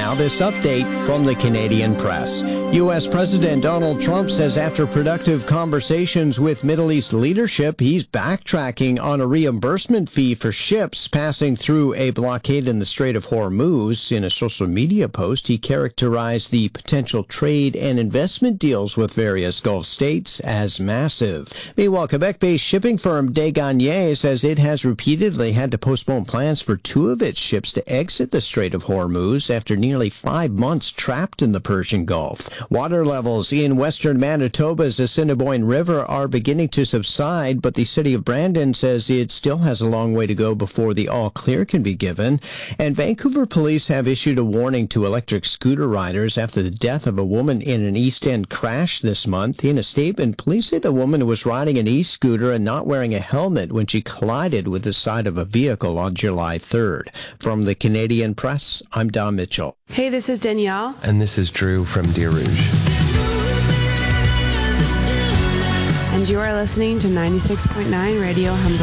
Now this update from the Canadian Press. U.S. President Donald Trump says after productive conversations with Middle East leadership, he's backtracking on a reimbursement fee for ships passing through a blockade in the Strait of Hormuz. In a social media post, he characterized the potential trade and investment deals with various Gulf states as massive. Meanwhile, Quebec-based shipping firm Desgagnés says it has repeatedly had to postpone plans for two of its ships to exit the Strait of Hormuz after nearly 5 months trapped in the Persian Gulf. Water levels in western Manitoba's Assiniboine River are beginning to subside, but the city of Brandon says it still has a long way to go before the all-clear can be given. And Vancouver police have issued a warning to electric scooter riders after the death of a woman in an East End crash this month. In a statement, police say the woman was riding an e-scooter and not wearing a helmet when she collided with the side of a vehicle on July 3rd. From the Canadian Press, I'm Don Mitchell. Hey, this is Danielle. And this is Drew from Deer Rouge. And you are listening to 96.9 Radio Humboldt.